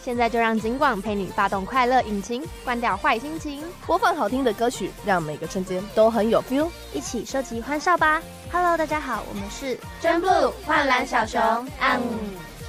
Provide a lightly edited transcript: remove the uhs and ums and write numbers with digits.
现在就让警广陪你发动快乐引擎，关掉坏心情， 播放好听的歌曲，让每个瞬间都很有 feel， 一起收集欢笑吧。Hello， 大家好，我们是真 blue 幻蓝小熊，